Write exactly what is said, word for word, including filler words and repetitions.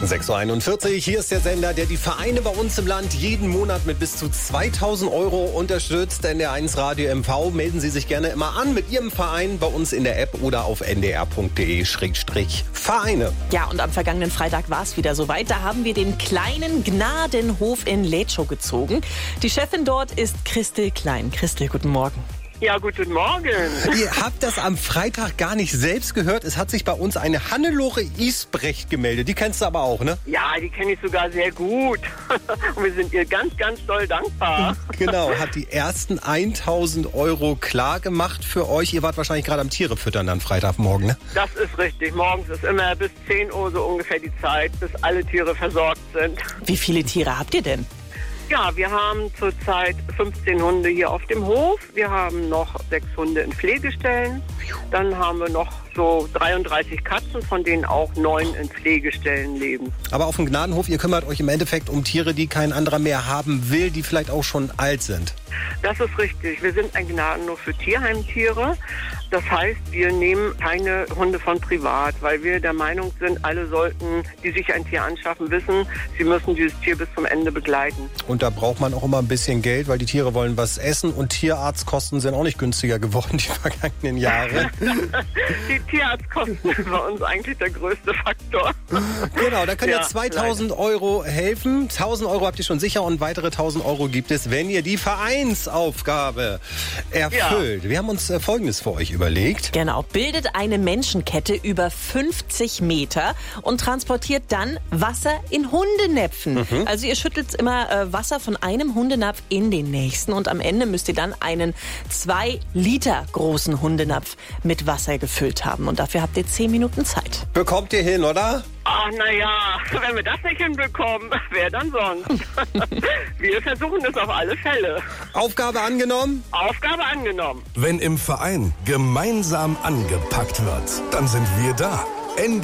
sechs Uhr einundvierzig, hier ist der Sender, der die Vereine bei uns im Land jeden Monat mit bis zu zweitausend Euro unterstützt. N D R eins Radio M V, melden Sie sich gerne immer an mit Ihrem Verein bei uns in der App oder auf n d r punkt d e Schrägstrich Vereine. Ja, und am vergangenen Freitag war es wieder soweit. Da haben wir den kleinen Gnadenhof in Lätschow gezogen. Die Chefin dort ist Christel Klein. Christel, guten Morgen. Ja, guten Morgen. Ihr habt das am Freitag gar nicht selbst gehört. Es hat sich bei uns eine Hannelore Isbrecht gemeldet. Die kennst du aber auch, ne? Ja, die kenne ich sogar sehr gut. Und wir sind ihr ganz, ganz doll dankbar. Genau, hat die ersten tausend Euro klar gemacht für euch. Ihr wart wahrscheinlich gerade am Tiere füttern dann Freitagmorgen, ne? Das ist richtig. Morgens ist immer bis zehn Uhr so ungefähr die Zeit, bis alle Tiere versorgt sind. Wie viele Tiere habt ihr denn? Ja, wir haben zurzeit fünfzehn Hunde hier auf dem Hof. Wir haben noch sechs Hunde in Pflegestellen. Dann haben wir noch so dreiunddreißig Katzen, von denen auch neun in Pflegestellen leben. Aber auf dem Gnadenhof, ihr kümmert euch im Endeffekt um Tiere, die kein anderer mehr haben will, die vielleicht auch schon alt sind. Das ist richtig. Wir sind ein Gnadenhof für Tierheimtiere. Das heißt, wir nehmen keine Hunde von privat, weil wir der Meinung sind, alle sollten, die sich ein Tier anschaffen, wissen, sie müssen dieses Tier bis zum Ende begleiten. Und da braucht man auch immer ein bisschen Geld, weil die Tiere wollen was essen und Tierarztkosten sind auch nicht günstiger geworden die vergangenen Jahre. Die Tierarztkosten sind bei uns eigentlich der größte Faktor. Genau, da können ja, Ja, zweitausend Euro helfen. tausend Euro habt ihr schon sicher und weitere tausend Euro gibt es, wenn ihr die Vereinsaufgabe erfüllt. Ja. Wir haben uns äh, Folgendes für euch überlegt. Genau, bildet eine Menschenkette über fünfzig Meter und transportiert dann Wasser in Hundenäpfen. Mhm. Also ihr schüttelt immer äh, Wasser von einem Hundenapf in den nächsten und am Ende müsst ihr dann einen zwei Liter großen Hundenapf mit Wasser gefüllt haben. Und dafür habt ihr zehn Minuten Zeit. Bekommt ihr hin, oder? Ach, naja, wenn wir das nicht hinbekommen, wer dann sonst? Wir versuchen es auf alle Fälle. Aufgabe angenommen? Aufgabe angenommen. Wenn im Verein gemeinsam angepackt wird, dann sind wir da. N